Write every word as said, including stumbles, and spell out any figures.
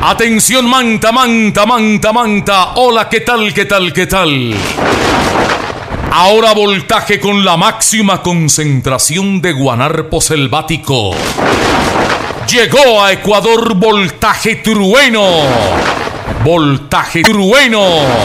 Atención, Manta, Manta, Manta, Manta. Hola, ¿qué tal, qué tal, qué tal? Ahora voltaje con la máxima concentración de guanarpo selvático. Llegó a Ecuador voltaje trueno. Voltaje trueno.